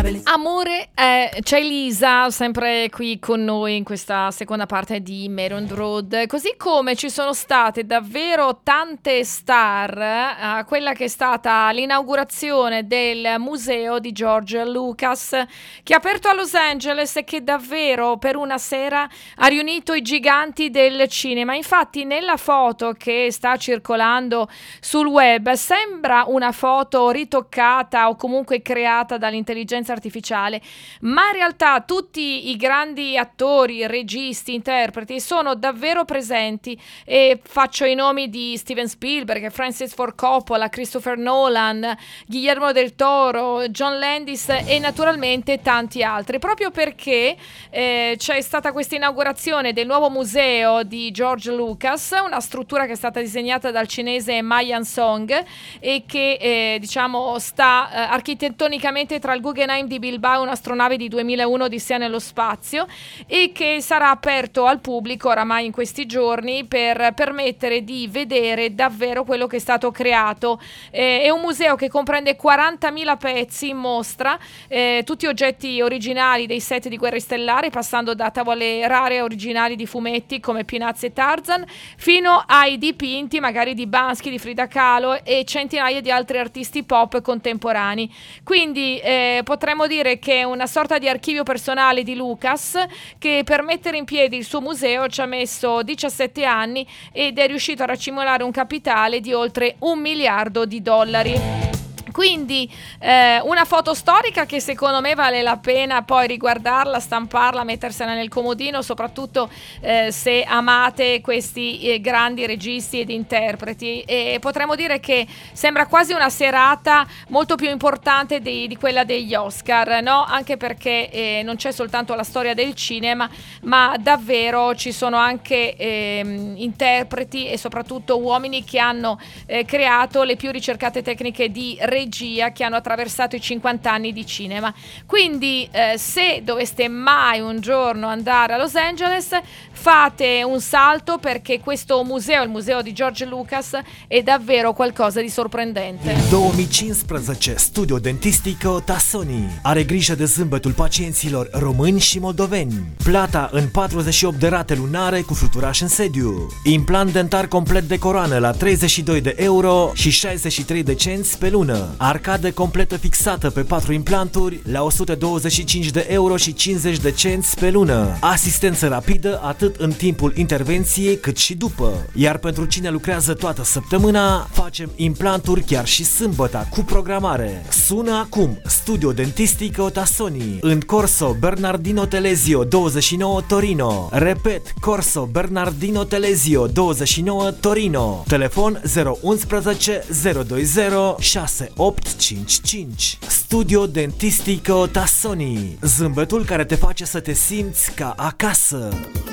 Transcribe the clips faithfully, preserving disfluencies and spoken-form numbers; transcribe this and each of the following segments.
Amore, eh, c'è Lisa sempre qui con noi in questa seconda parte di Maryland Road, così come ci sono state davvero tante star a eh, quella che è stata l'inaugurazione del museo di George Lucas, che ha aperto a Los Angeles e che davvero per una sera ha riunito i giganti del cinema. Infatti nella foto che sta circolando sul web sembra una foto ritoccata o comunque creata dall'intelligenza artificiale, ma in realtà tutti i grandi attori, registi, interpreti sono davvero presenti, e faccio i nomi di Steven Spielberg, Francis Ford Coppola, Christopher Nolan, Guillermo del Toro, John Landis e naturalmente tanti altri, proprio perché eh, c'è stata questa inaugurazione del nuovo museo di George Lucas, una struttura che è stata disegnata dal cinese Ma Yan-song e che eh, diciamo sta eh, architettonicamente tra il Guggenheim di Bilbao e un'astronave di duemilauno Odissea nello spazio, e che sarà aperto al pubblico oramai in questi giorni per permettere di vedere davvero quello che è stato creato. Eh, è un museo che comprende quarantamila pezzi in mostra, eh, tutti oggetti originali dei set di Guerre Stellari, passando da tavole rare originali di fumetti come Peanuts e Tarzan fino ai dipinti magari di Bansky, di Frida Kahlo e centinaia di altri artisti pop contemporanei. Quindi eh, potremmo dire che è una sorta di archivio personale di Lucas, che per mettere in piedi il suo museo ci ha messo diciassette anni ed è riuscito a racimolare un capitale di oltre un miliardo di dollari. Quindi eh, una foto storica che secondo me vale la pena poi riguardarla, stamparla, mettersela nel comodino, soprattutto eh, se amate questi eh, grandi registi ed interpreti. E potremmo dire che sembra quasi una serata molto più importante di, di quella degli Oscar, no? Anche perché eh, non c'è soltanto la storia del cinema, ma davvero ci sono anche eh, interpreti e soprattutto uomini che hanno eh, creato le più ricercate tecniche di regia che hanno attraversato i cinquanta anni di cinema. Quindi eh, se doveste mai un giorno andare a Los Angeles, fate un salto, perché questo museo, il museo di George Lucas, è davvero qualcosa di sorprendente. două mii cincisprezece Studio Dentistico Tassoni are grijă de zâmbetul pacienților români și moldoveni. Plata în patruzeci și opt de rate lunare cu fluturaș în sediu. Implant dentar complet de coroană la treizeci și doi de euro și șaizeci și trei de cenți pe lună. Arcadă completă fixată pe patru implanturi la o sută douăzeci și cinci de euro și cincizeci de cenți pe lună. Asistență rapidă atât în timpul intervenției cât și după. Iar pentru cine lucrează toată săptămâna, facem implanturi chiar și sâmbăta cu programare. Sună acum Studio Dentistico Tassoni în Corso Bernardino Telesio douăzeci și nouă Torino. Repet, Corso Bernardino Telesio douăzeci și nouă Torino. Telefon zero unsprezece zero douăzeci șase opt cinci cinci. Studio Dentistico Tassoni, zâmbetul care te face să te simți ca acasă.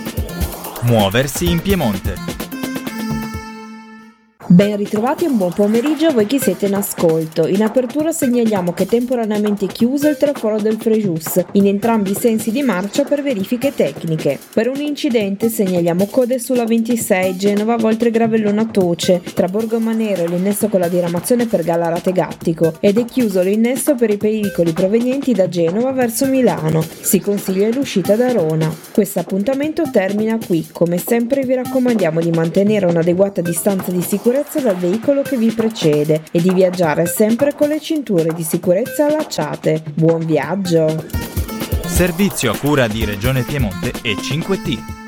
Muoversi in Piemonte. Ben ritrovati e un buon pomeriggio a voi che siete in ascolto. In apertura segnaliamo che è temporaneamente chiuso il traforo del Frejus in entrambi i sensi di marcia per verifiche tecniche. Per un incidente segnaliamo code sulla ventisei Genova Voltre Gravellona Toce tra Borgo Manero e l'innesso con la diramazione per Gallarate Gattico, ed è chiuso l'innesso per i veicoli provenienti da Genova verso Milano. Si consiglia l'uscita da Rona. Questo appuntamento termina qui. Come sempre vi raccomandiamo di mantenere un'adeguata distanza di sicurezza dal veicolo che vi precede e di viaggiare sempre con le cinture di sicurezza allacciate. Buon viaggio! Servizio a cura di Regione Piemonte e cinque T.